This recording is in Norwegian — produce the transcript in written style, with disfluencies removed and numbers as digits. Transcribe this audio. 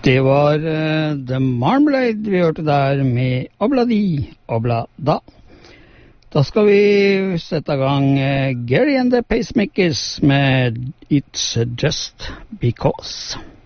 Det var The Marmalade vi hørte der med Obladi Oblada. Da skal vi sette i gang Gary and the Pacemakers med It's Just Because.